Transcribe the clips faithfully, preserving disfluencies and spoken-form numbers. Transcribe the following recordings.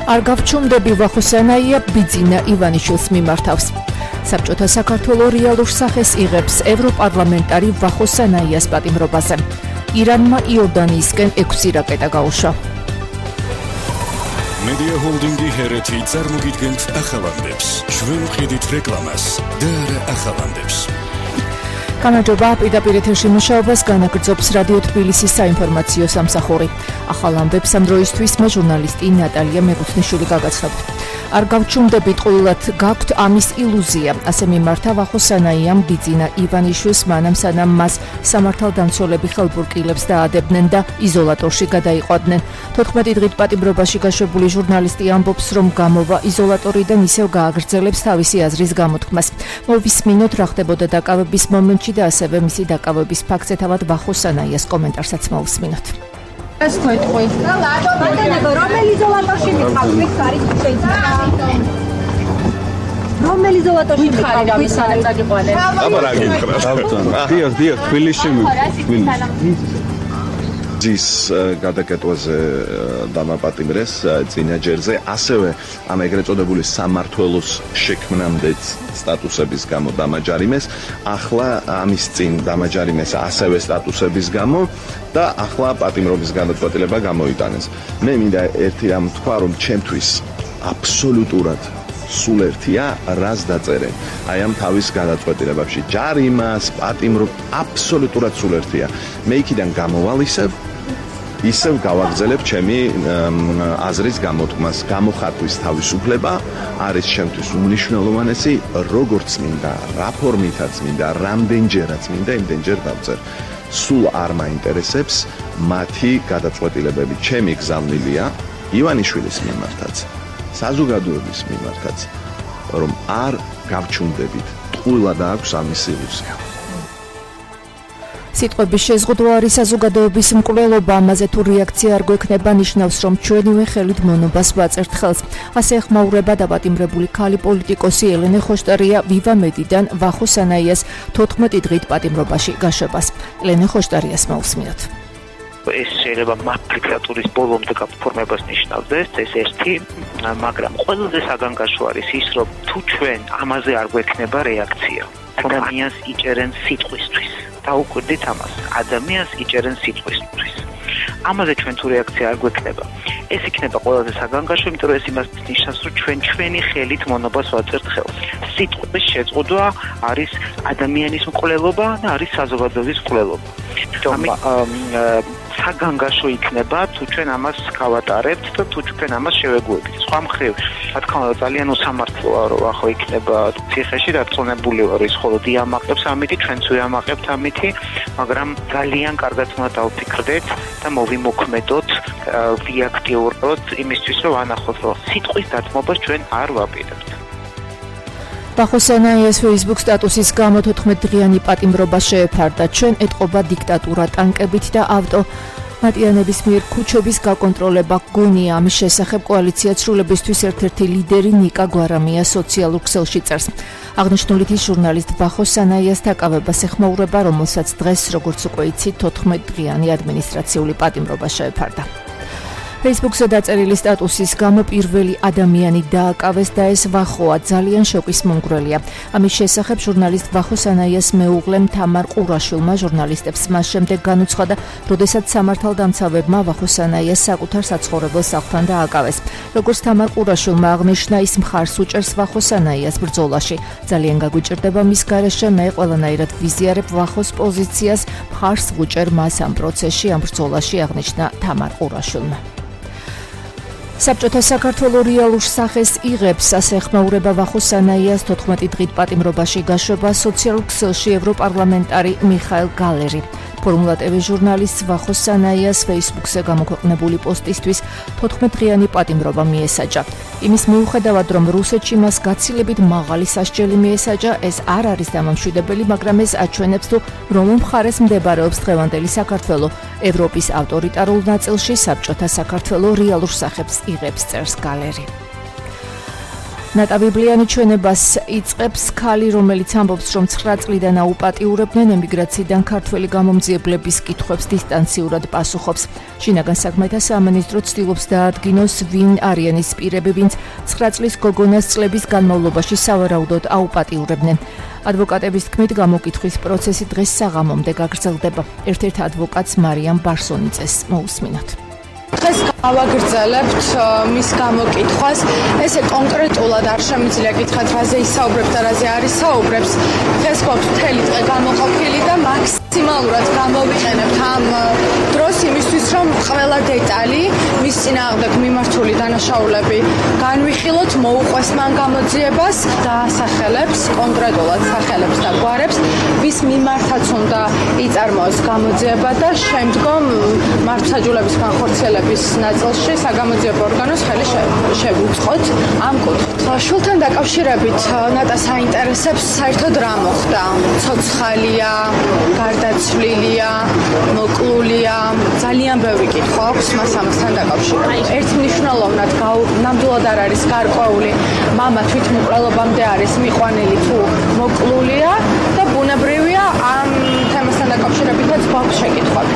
არ გავჩუმდები ვახოსანაია ბიძინა ივანიშვილს მიმართავს. საბჭოთა საქართველოს რეალურ სახეს იღებს ევროპარლამენტარი ვახოსანაიას პატიმრობაზე. ირანმა იორდანიისკენ ექვსი რაკეტა გაუშვა. Media Holding-ი ჰერეთი წარმოგიდგენთ ახალანდებს. ჩვენ ვხედით რეკლამას და არა ახალანდებს. განაჯობა პირდაპირ ეთერში მუშაობას განაგრძობს რადიო თბილისის საინფორმაციო სამსახური. ახალანდებს ამ დროისთვის მე ჟურნალისტი ნატალია მეგუთნიშვილი გაგაცნობთ. არ გავჩუმდებით ყოლად გაქვთ ამის ილუზია, ასე მიმართა ვახოსანაიამ ბიძინა ივანიშვილს მანამ სანამ მას სამართალდამცველები ხელბურკილებს დაადებდნენ და იზოლატორში გადაიყვანდნენ. თოთხმეტი დღით პატიმრობაში გაშვებული ჟურნალისტი ამბობს, რომ გამოვა იზოლატორიდან ისევ გააგრძელებს თავისი აზრის გამოთქმას. მოვისმინოთ რა ხდებოდა დაკავების მომენტში და ასევე მისი დაკავების ფაქტზე თავად ვახოსანაიას კომენტარსაც მოვისმინოთ. ეს თქვი. ბატონებო, რომელი იზოლატორში მიყავთ? ვიქ არის შეიძლება? რომელი იზოლატორში მიყავთ? ვიქ არის დაგიყვანე? აბა რა გიქრა? დიახ, დიახ, თბილისში მიყავთ. ძის გადაკეტვაზე დამაპატიმრეს წინაჯერზე, ასევე ამ ეგრეთ წოდებული სამმართველოს შექმნამდე სტატუსების გამო დამაჯარიმეს, ახლა ამის წინ დამაჯარიმეს ასევე სტატუსების გამო და ახლა პატიმრობის გადაწყვეტილება გამოიტანეს. მე მინდა ერთი რამ თქვა, რომ ჩემთვის აბსოლუტურად სულ ერთია რას დაწერენ. აი ამ თავის გადაწყვეტილებებში ჯარიმას, პატიმრობ აბსოლუტურად სულ ერთია. მე იქიდან გამოვალ ისევ ისევ გავაგრძელებ ჩემი აზრის გამოთქმას. გამოხატვის თავისუფლება არის ჩემთვის უმნიშვნელოვანესი, როგორც მინდა, რა ფორმითაც მინდა, რამდენჯერაც მინდა, იმდენჯერ დავწერ. სულ არ მაინტერესებს მათი გადაწყვეტილებები. ჩემი გზავნილია ივანიშვილის მიმართაც, საზოგადოების მიმართაც, რომ არ გავჩუმდებით. ტყუილად აქვს ამის ილუზია. სიტყვების შეზღუდვა არის საზოგადოების მკვლელობა, ამაზე თუ რეაქცია არ გვექნება, ნიშნავს, რომ ჩვენივე ხელით მონობას ვაწერთ ხელს. ასე ეხმაურება დაპატიმრებული ქალი პოლიტიკოსი ელენე ხოშტარია ვივამედიდან ვახოსანაიას თოთხმეტი დღით პატიმრობაში გაშვებას. ელენე ხოშტარიას მოვსმინოთ. ეს შეიძლება მართლაც ბოლომდე გაფორმებას ნიშნავდეს, ეს ერთი, მაგრამ ყველაზე საგანგაშო არის ის, რომ თუ ჩვენ ამაზე არ გვექნება რეაქცია, ადამიანს იჭერენ სიტყვისთვის. დაუკვირდით ამას, ადამიანს იჭერენ სიტყვისთვის. ამაზე ჩვენ თუ რეაქცია არ გვექნება, ეს იქნება ყველაზე საგანგაშო, იმიტომ რომ ეს იმას ნიშნავს, რომ ჩვენ ჩვენი ხელით მონობას ვაწერთ ხელს. სიტყვის შეწყვეტა არის ადამიანის მკვლელობა და არის საზოგადოების მკვლელობა. საგანგაშო იქნება თუ ჩვენ ამას გავატარებთ და თუ ჩვენ ამას შევეგუებით. სხვა მხრივ, რა თქმა უნდა, ძალიან უსამართლოა, რომ ახლა იქნება ციხეში დაწონებული ვარ, ის ხოლო დიამაყებს ამითი, ჩვენც ვიამაყებთ ამითი, მაგრამ ძალიან კარგად უნდა დავფიქრდეთ და მოვიმოქმედოთ, ვიაქტიუროთ იმისთვის, რომ ვანახოთ, რომ სიტყვის დათმობას ჩვენ არ ვაპირებთ. ვახოსანაიას Facebook სტატუსის გამო თოთხმეტი დღიანი პატიმრობა შეეფარდა. ჩვენ ეტყობა დიქტატურა ტანკებით და ავტო მატიანების მიერ ქუჩების გაკონტროლება გონია. ამის შესახებ კოალიცია ცრულებისთვის ერთ-ერთი ლიდერი ნიკა გვარამია სოციალურ ქსელში წერს. აღნიშნულით ის ჟურნალისტ ვახოსანაიას დაკავებას ეხმაურება, რომელსაც დღეს, როგორც უკვე იცით, თოთხმეტი დღიანი ადმინისტრაციული პატიმრობა შეეფარდა. Facebook-ზე დაწერილი სტატუსის გამო პირველი ადამიანი დააკავეს და ეს ვახოა, ძალიან შოკის მომგვრელია. ამის შესახებ ჟურნალისტ ვახოსანაიას მეუღლემ თამარ ყურაშვილმა ჟურნალისტებს მას შემდეგ განუცხადა, როდესაც სამართალდამცავებმა ვახოსანაიას საკუთარ საცხოვრებელ სახლთან დააკავეს. როგორც თამარ ყურაშვილმა აღნიშნა, ის მხარს უჭერს ვახოსანაიას ბრძოლაში. ძალიან გაგვიჭირდება მის გარეშე, მე ყველანაირად ვიზიარებ ვახოს პოზიციას, მხარს ვუჭერ მას ამ პროცესში, ამ ბრძოლაში, აღნიშნა თამარ ყურაშვილმა. საბჭოთა საქართველოს რეალურ სახეს იღებს, ასე ეხმაურება ვახოსანაიას თოთხმეტი დღით პატიმრობაში გაშვება სოციალურ ქსელში ევროპარლამენტარი მიხაილ გალერი. ფორმულა ტე ვე ჟურნალისტს ვახოსანაიას Facebook-ზე გამოქვეყნებული პოსტისთვის თოთხმეტი დღიანი პატიმრობა მიესაჯა. იმის მიუხედავად, რომ რუსეთში მას გაცილებით მაღალი სასჯელი მიესაჯა, ეს არ არის დამამშვიდებელი, მაგრამ ეს აჩვენებს თუ რომ მხარეს მდებარეობს დღევანდელი საქართველო. ევროპის ავტორიტარულ ნაწილში საბჭოთა საქართველოს რეალურ სახებს იღებს, წერს გალერი. ნატა ბიბლიანი ჩვენებას იწყებს ქალი, რომელიც ამბობს, რომ ცხრა წლიდან აუპატიურებდნენ ემიგრაციიდან ქართველი გამომძიებლების კითხვებს დისტანციურად პასუხობს. შინაგან საქმეთა სამინისტრო ცდილობს დაადგინოს, ვინ არიან ის პირები, ვინც ცხრა წლის გოგონას წლების განმავლობაში სავარაუდოდ აუპატიურებდნენ. ადვოკატების თქმით, გამოკითხვის პროცესი დღეს საღამომდე გაგრძელდება. ერთ-ერთ ადვოკატს მარიამ ბარსონიძეს მოусმინოთ. დღეს გავაგრძელებთ მის გამოკითხვას. ესე კონკრეტულად არ შემიძლია გითხრათ, რაზე ისაუბრებს და რაზე არ ისაუბრებს. დღეს გვაქვს მთელი დღე გამოყოფილი და მაქსიმალურად გამოვიყენებთ ამ დროს იმისთვის, რომ ყველა დეტალი მის წინააღმდეგ მიმართული დანაშაულები განვიხილოთ, მოუყვეს მან გამოძიებას და ასახელებს, კონკრეტულად სახელებს და გვარებს, ვის მიმართაც უნდა იწარმოოს გამოძიება და შემდგომ მართლმსაჯულების განხორციელების ნაწილში საგამოძიებო ორგანოს ხელი შევუწყოთ ამ კუთხით. შულთან დაკავშირებით ნატას აინტერესებს საერთოდ რა მოხდა. ცოცხალია, გარდაცვლილია, მოკლულია, ძალიან ბევრი კითხვა აქვს მას ამასთან დაკავშირებით. ერთ მნიშვნელოვნად ნამდვილად არ არის გარკვეული, მამა თვითმკვლელობამდე არის მიყვანილი თუ მოკლულია და ბუნებრივია ამ თემასთან დაკავშირებითაც გვაქვს შეკითხვები.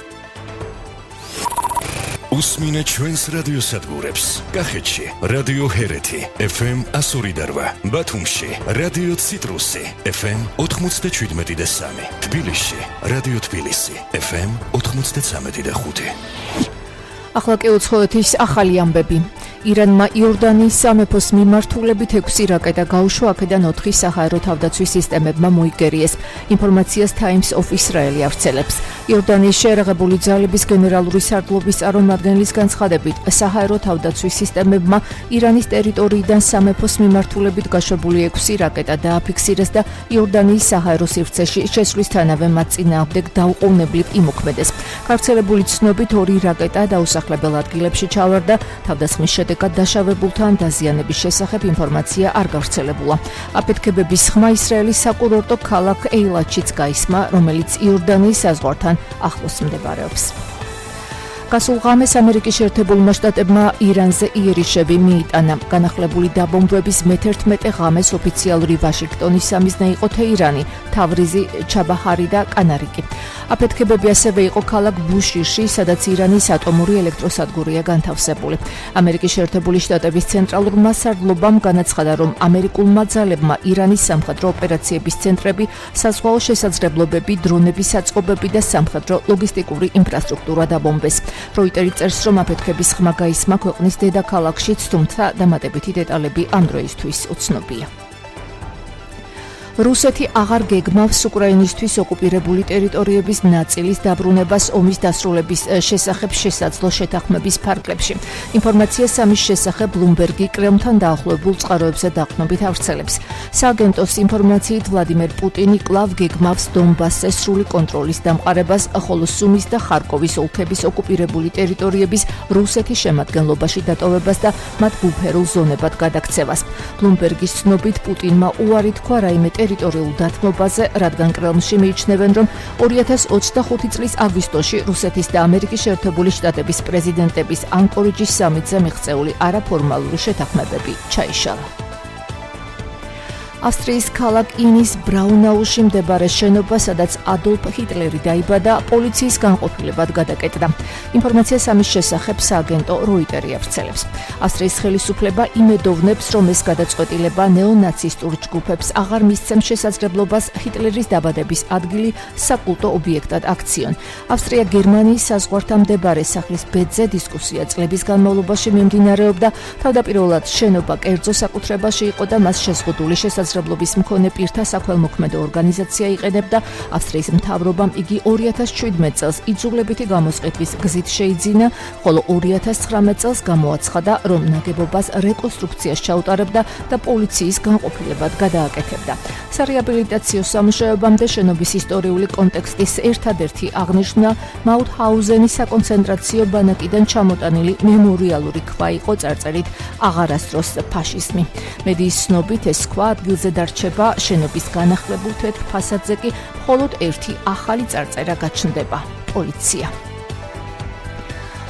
უსმინეთ ჩვენს რადიოსადგურებს. კახეთში რადიო ჰერეთი ეფ ემ εκατო ორი და რვა, ბათუმში რადიო ციტრუსი ეფ ემ ოთხმოცდაშვიდმეტი და სამი, თბილისში რადიო თბილისი ეფ ემ ოთხმოცდაცამეტი და ხუთი. ახლა კი უცხოეთის ახალი ამბები. ირანმა იორდანიის სამეფოს მიმართულებით ექვსი რაკეტა გაუშვა, აქედან ოთხი საჰაერო თავდაცვის სისტემებმა მოიგერიეს. ინფორმაციას Times of Israel ავრცელებს. იორდანიის შეერაღებული ძალების გენერალური სარდლობის წარმომადგენლის განცხადებით, საჰაერო თავდაცვის სისტემებმა ირანის ტერიტორიიდან სამეფოს მიმართულებით გაშვებული ექვსი რაკეტა დააფიქსირეს და იორდანიის საჰაერო სივრცეში შესვლისთანავე მათ წინააღმდეგ დაუყოვნებლივ იმოქმედეს. გავრცელებული ცნობით ორი რაკეტა დაუსახლებელ ადგილებში ჩავარდა, თავდასხმის შედეგად დაშავებულთან დაზიანების შესახებ ინფორმაცია არ გავრცელებულა. აფეთქებების ხმა ისრაელის საკურორტო ქალაქ ეილატშიც გაისმა, რომელიც იორდანიის საზღვართან ახლოს მდებარეობს. გასულ ღამეს ამერიკის შეერთებულმა შტატებმა ირანზე იერიშები მიიტანა. განახლებული დაბომბვების მეთერთმეტე ღამეს ოფიციალური ვაშინგტონის სამიზნე იყო თეირანი, თავრიზი, ჩაბაჰარი და კანარიკი. აფეთქებები ასევე იყო ქალაქ ბუშირში, სადაც ირანის ატომური ელექტროსადგურია განთავსებული. ამერიკის შეერთებული შტატების ცენტრალურმა სარდლობამ განაცხადა, რომ ამერიკულმა ძალებმა ირანის სამხედრო ოპერაციების ცენტრები, საზღვაო შესაძლებლობები, დრონების საწყობები და სამხედრო ლოგისტიკური ინფრასტრუქტურა დაბომბეს. როიტერი წერს, რომ აფეთქების ხმა გაისმა ქვეყნის დედაქალაქშიც, თუმცა დამატებითი დეტალები ამ დროისთვის უცნობია. რუსეთი აღარ გეგმავს უკრაინისთვის ოკუპირებული ტერიტორიების ნაწილის დაბრუნებას ომის დასრულების შესახებ შესაძლო შეთანხმების ფარგლებში. ინფორმაცია სამის შესახებ ბლუმბერგი კრემლთან დაახლოებულ წყაროებზე დაყრდნობით ავრცელებს. სააგენტოს ინფორმაციით ვლადიმერ პუტინი კვლავ გეგმავს დონბასზე სრული კონტროლის დამყარებას, ხოლო სუმის და ხარკოვის ოლქების ოკუპირებული ტერიტორიების რუსეთის შემადგენლობაში დატოვებას და მათ ბუფერულ ზონებად გადაქცევას. ბლუმბერგის ცნობით პუტინმა უარი თქვა რაიმე ტერიტორიულ დათმობაზე, რადგან კრემლში მიიჩნევენ, რომ ორი ათას ოცდახუთი წლის აგვისტოში რუსეთის და ამერიკის შეერთებული შტატების პრეზიდენტების ანკორიჯის სამიტზე მიღწეული არაფორმალური შეთანხმებები ჩაიშალა. ავსტრიის ქალაქ ინის ბრაუნაუში მდებარე შენობა, სადაც ადოლფ ჰიტლერი დაიბადა, პოლიციის განყოფილებად გადაკეტდა. ინფორმაცია სამის შესახებ სააგენტო როიტერი ავრცელებს. ავსტრიის ხელისუფლება იმედოვნებს, რომ ეს გადაწყვეტილება ნეონაცისტურ ჯგუფებს აღარ მისცემს შესაძლებლობას ჰიტლერის დაბადების ადგილი საკულტო ობიექტად აქციონ. ავსტრია გერმანიის საზღვართან მდებარე სახლის ბედზე დისკუსია წლების განმავლობაში მიმდინარეობდა, თავდაპირველად შენობა კერძო საკუთრებაში იყო და მას შეზღუდული შესაძლებლობა შესაძლებლობის მქონე პირთა საქველმოქმედო ორგანიზაცია იყენებდა. ავსტრიის მთავრობამ იგი ორი ათას შვიდმეტ წელს იძულებითი გამოსყიდვის გზით შეიძინა, ხოლო ორი ათას ცხრამეტ წელს გამოაცხადა, რომ ნაგებობას რეკონსტრუქციას ჩაუტარებდა და პოლიციის განყოფილებად გადააკეთებდა. სარეაბილიტაციო სამუშაოებამდე შენობის ისტორიული კონტექსტის ერთადერთი აღნიშვნა მაუთჰაუზენის საკონცენტრაციო ბანაკიდან ჩამოტანილი მემორიალური ქვა იყო წარწერით „აღარასდროს ფაშიზმი“. მედიის ცნობით ეს ქვა ადგილზე დარჩება, შენობის განახლებულ თეთრ ფასადზე კი მხოლოდ ერთი ახალი წარწერა გაჩნდება. პოლიცია.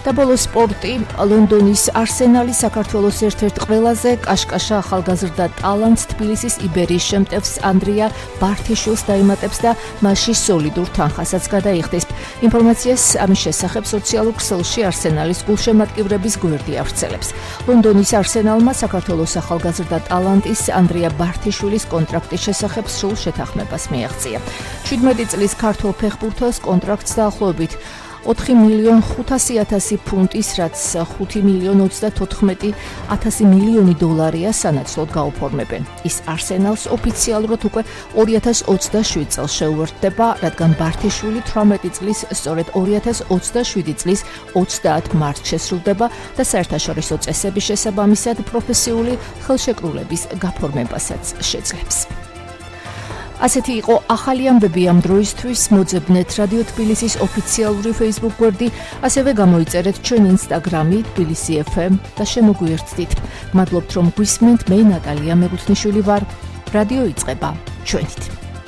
და ბოლო სპორტი ლონდონის არსენალი საქართველოს ერთ-ერთ ყველაზე კაშკაშა ახალგაზრდა ტალანტს თბილისის იბერიის შემტევს ანდრია ბართიშვილს დაემატებს და მასში სოლიდურ თანხასაც გადაიხდის. ინფორმაციას ამის შესახებ სოციალურ ქსელში არსენალის გულშემატკივრების გვერდი ავრცელებს. ლონდონის არსენალმა საქართველოს ახალგაზრდა ტალანტის ანდრია ბართიშვილის კონტრაქტის შესახებ სრულ შეთანხმებას მიაღწია. შვიდმეტი წლის ქართველ ფეხბურთელს კონტრაქტს დაახლოებით ოთხი მილიონი ხუთასი ათასი ფუნტის, რაც ხუთი მილიონი ოცდათოთხმეტი ათასი მილიონი დოლარია სანაცვლოდ გაუფორმებენ. ის არსენალს ოფიციალურად უკვე ორი ათას ოცდაშვიდ წელს შეუერთდება, რადგან ბართიშვილი თვრამეტი წლის სწორედ ორი ათას ოცდაშვიდი წლის ოცდაათ მარტს შესრულდება და საერთაშორისო წესების შესაბამისად პროფესიული ხელშეკრულების გაფორმებასაც შეძლებს. ასეთი იყო ახალი ამბები ამ დროისთვის. მოძებნეთ რადიო თბილისის ოფიციალური Facebook გვერდი, ასევე გამოიწერეთ ჩვენ Instagram-ი თბილისი ეფ ემ და შემოგვიერთდით. მადლობთ რომ გვისმენთ. მე ნატალია მეგუთნიშვილი ვარ. რადიო იწყება ჩვენით.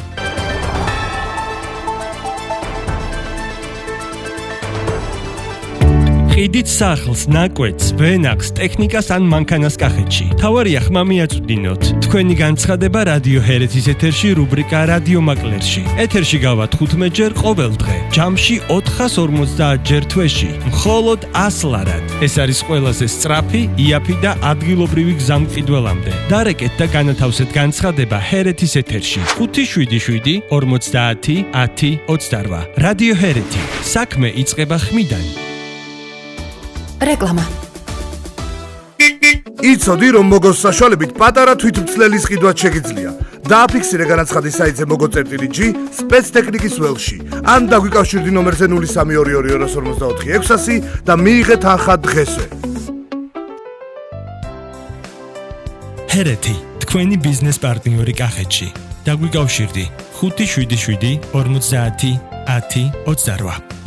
ხიდით სახლს, ნაკვეთს, ვენახს, ტექნიკას ან მანქანას კახეთში. თავარია ხმა მიაწვდინოთ. თქვენი განცხადება რადიო ჰერეთის ეთერში რუბრიკა რადიო მაკლერში. ეთერში გავა თხუთმეტ ჯერ ყოველ დღე. ჯამში ოთხას ორმოცდაათ ჯერ თვეში. მხოლოდ ას ლარად. ეს არის ყველაზე სწრაფი, იაფი და ადგილობრივი გზა მყიდველამდე. დარეკეთ და განათავსეთ განცხადება ჰერეთის ეთერში. ხუთი შვიდი შვიდი ორმოცდაათი ათი ოცდარვა. რადიო ჰერეთი. საქმე იწყება ხმიდან. რეკლამა. იცოდი რომ მოგოს საშუალებით პატარა თვითმცლელის ყიდვაც შეგიძლია. დააფიქსირე განაცხადის საიტზე mogo.g სპეცტექნიკის ველში. ან დაგვიკავშირდი ნომერზე ნული სამი ორი ორი ორ ორმოცდაოთხი ექვსასი და მიიღეთ თანხა დღესვე. ჰერეთი, თქვენი ბიზნეს პარტნიორი კახეთში. დაგვიკავშირდი ხუთი შვიდი შვიდი ორმოცდაათი ათი ოცდარვა.